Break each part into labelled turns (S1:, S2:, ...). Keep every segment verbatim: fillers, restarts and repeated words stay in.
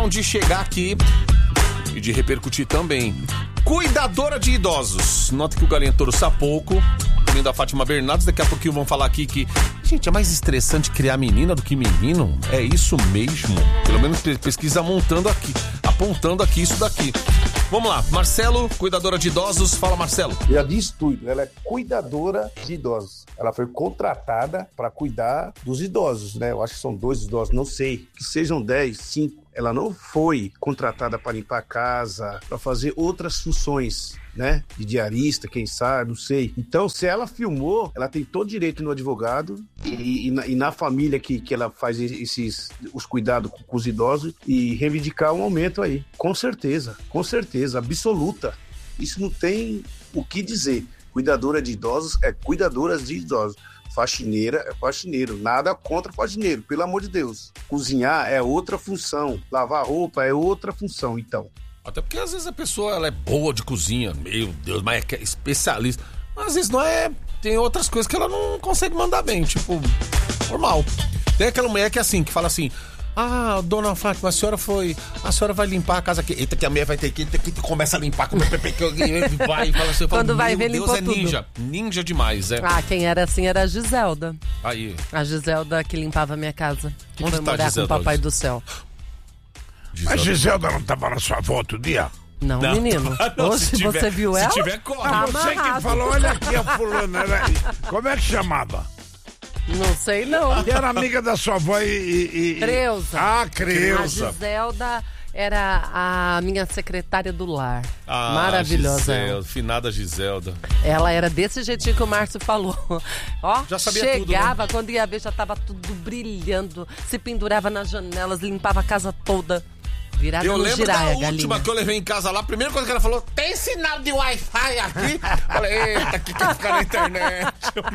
S1: questão de chegar aqui e de repercutir também. Cuidadora de idosos. Nota que o Galinha Touro Sapoco, da Fátima Bernardes, daqui a pouquinho vão falar aqui que, gente, é mais estressante criar menina do que menino? É isso mesmo? Pelo menos pesquisa montando aqui, apontando aqui isso daqui. Vamos lá, Marcelo, cuidadora de idosos. Fala, Marcelo.
S2: Já diz tudo, ela é cuidadora de idosos. Ela foi contratada para cuidar dos idosos, né? Eu acho que são dois idosos, não sei. Que sejam dez, cinco. Ela não foi contratada para limpar a casa, para fazer outras funções, né? De diarista, quem sabe, não sei. Então, se ela filmou, ela tem todo direito no advogado e, e, na, e na família que, que ela faz esses, os cuidados com, com os idosos e reivindicar um aumento aí. Com certeza, com certeza, absoluta. Isso não tem o que dizer. Cuidadora de idosos é cuidadoras de idosos. Faxineira é faxineiro, nada contra faxineiro, pelo amor de Deus. Cozinhar é outra função, lavar roupa é outra função, então.
S1: Até porque às vezes a pessoa ela é boa de cozinha, meu Deus, mas é especialista. Mas às vezes não é, tem outras coisas que ela não consegue mandar bem, tipo, normal. Tem aquela mulher que é assim, que fala assim: ah, dona Fátima, a senhora foi. A senhora vai limpar a casa aqui. Eita, que a mulher vai ter que. Eita, que começa a limpar com o vai e fala assim:
S3: quando fala, vai ver,
S1: Deus,
S3: limpou
S1: é ninja.
S3: tudo.
S1: Ninja demais, é.
S3: Ah, quem era assim era a Giselda.
S1: Aí.
S3: A Giselda que limpava a minha casa. Que
S1: Onde
S3: foi
S1: tá
S3: morar
S1: Giselda
S3: com o Papai
S1: hoje?
S3: do Céu.
S4: Mas Giselda não tava na sua avó outro dia?
S3: Não,
S1: Não,
S3: menino.
S1: não,
S3: Hoje
S1: se tiver-
S3: você viu
S1: se
S3: ela?
S1: tiver, corre.
S3: Tá
S4: Ah, você que
S3: amarrado.
S4: falou, olha aqui a fulana. Era... Como é que chamava?
S3: Não sei, não.
S4: E era amiga da sua avó e... e, e...
S3: Creuza.
S4: Ah,
S3: A
S4: Creuza.
S3: Giselda era a minha secretária do lar.
S1: Ah,
S3: Maravilhosa.
S1: Giselda,
S3: ela.
S1: finada Giselda.
S3: Ela era desse jeitinho que o Márcio falou. Ó,
S1: Já sabia
S3: chegava,
S1: tudo, né?
S3: quando ia ver, já tava tudo brilhando. Se pendurava nas janelas, limpava a casa toda. Virada
S1: Eu
S3: no
S1: lembro
S3: giraia,
S1: da
S3: galinha.
S1: última que eu levei em casa lá, a primeira coisa que ela falou: tem sinal de Wi-Fi aqui? Falei, eita, que quer ficar na internet.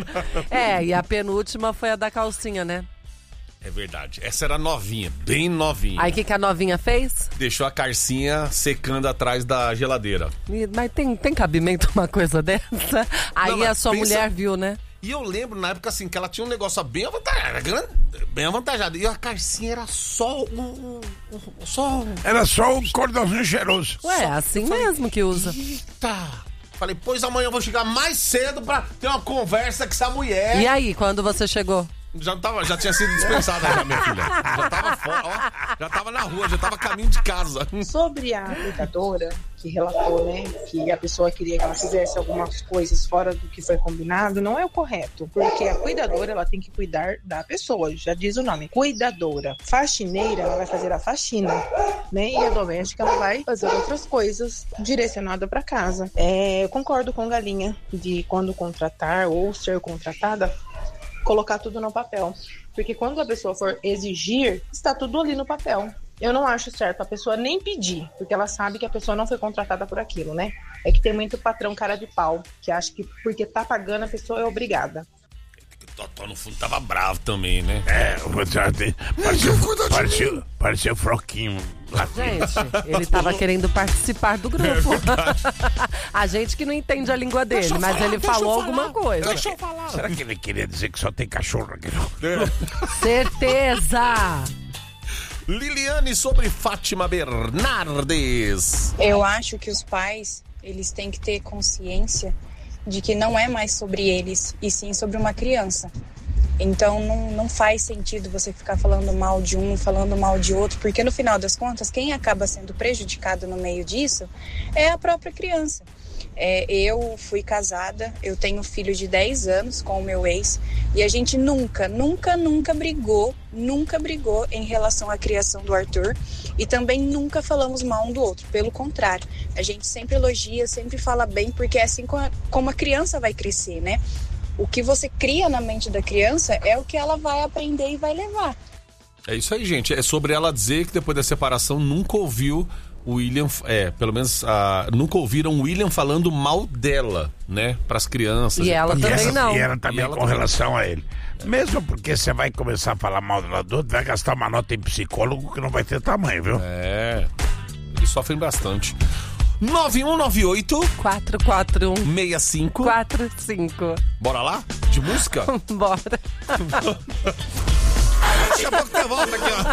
S3: É, e a penúltima foi a da calcinha, né?
S1: É verdade, essa era novinha, bem novinha.
S3: Aí o que, que a novinha fez?
S1: Deixou a carcinha secando atrás da geladeira.
S3: E- Mas tem, tem cabimento uma coisa dessa? Aí
S1: mas
S3: a sua
S1: pensa-
S3: mulher viu, né?
S1: E eu lembro na época assim que ela tinha um negócio bem avantajado, grande, bem avantajado. E a carcinha era só um. um- um- só um.
S4: Era só um cordãozinho cheiroso.
S3: Ué, assim mesmo que usa.
S1: Eita! Falei, pois amanhã eu vou chegar mais cedo pra ter uma conversa com essa mulher.
S3: E aí, quando você chegou?
S1: Já, tava, já tinha sido dispensada já, minha filha. Já tava fora, ó. Já tava na rua, já tava a caminho de casa.
S5: Sobre a cuidadora que relatou, né, que a pessoa queria que ela fizesse algumas coisas fora do que foi combinado, não é o correto, porque a cuidadora ela tem que cuidar da pessoa, já diz o nome, cuidadora. Faxineira, ela vai fazer a faxina, né, e a doméstica ela vai fazer outras coisas direcionadas para casa. É, eu concordo com Galinha de quando contratar ou ser contratada, colocar tudo no papel. Porque quando a pessoa for exigir, está tudo ali no papel. Eu não acho certo a pessoa nem pedir, porque ela sabe que a pessoa não foi contratada por aquilo, né? É que tem muito patrão cara de pau, que acha que porque tá pagando a pessoa é obrigada.
S1: O Totó no fundo tava bravo também, né?
S4: É, parecia, parecia, parecia o Froquinho.
S3: Gente, ele tava querendo participar do grupo. A gente que não entende a língua dele,
S1: Deixa eu
S3: mas
S1: falar,
S3: ele
S1: deixa eu
S3: falou
S1: falar.
S3: alguma coisa.
S1: Deixa eu falar.
S4: Será que ele queria dizer que só tem cachorro aqui?
S3: Certeza!
S1: Liliane sobre Fátima Bernardes.
S6: Eu acho que os pais, eles têm que ter consciência de que não é mais sobre eles, e sim sobre uma criança. Então não, não faz sentido você ficar falando mal de um, falando mal de outro, porque no final das contas, quem acaba sendo prejudicado no meio disso é a própria criança. É, eu fui casada, eu tenho um filho de dez anos com o meu ex, e a gente nunca, nunca, nunca brigou, nunca brigou em relação à criação do Arthur, e também nunca falamos mal um do outro, pelo contrário, a gente sempre elogia, sempre fala bem, porque é assim como a, como a criança vai crescer, né? O que você cria na mente da criança é o que ela vai aprender e vai levar.
S1: É isso aí, gente. É sobre ela dizer que depois da separação nunca ouviu o William... É, pelo menos ah, nunca ouviram o William falando mal dela, né? Pras crianças.
S3: E ela
S4: E
S3: também
S4: ela,
S3: não.
S4: e ela também
S1: E ela
S4: com
S1: também.
S4: relação a ele. Mesmo porque você vai começar a falar mal do lado, vai gastar uma nota em psicólogo que não vai ter tamanho, viu?
S1: É, eles sofrem bastante. nove um nove oito,
S3: quatro quatro um,
S1: seis cinco.
S3: quatro cinco.
S1: Bora lá? De música?
S3: Bora.
S1: Daqui a pouco você volta aqui, ó.